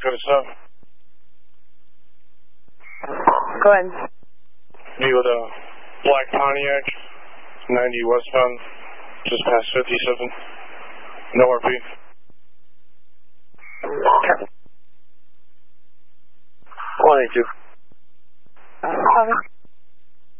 go to sub. Go ahead. Be with a black Pontiac, 90 westbound, just past 57. No RP. Okay. 182. Copy.